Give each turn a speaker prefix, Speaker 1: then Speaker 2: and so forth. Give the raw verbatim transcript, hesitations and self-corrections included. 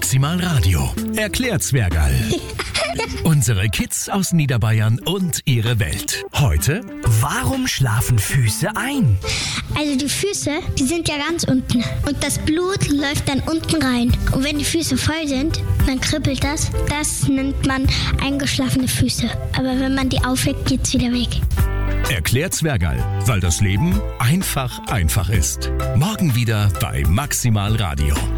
Speaker 1: Maximal Radio. Erklärt Zwergerl. Unsere Kids aus Niederbayern und ihre Welt. Heute, warum schlafen Füße ein?
Speaker 2: Also die Füße, die sind ja ganz unten. Und das Blut läuft dann unten rein. Und wenn die Füße voll sind, dann kribbelt das. Das nennt man eingeschlafene Füße. Aber wenn man die aufweckt, geht's wieder weg.
Speaker 1: Erklärt Zwergerl, weil das Leben einfach einfach ist. Morgen wieder bei Maximal Radio.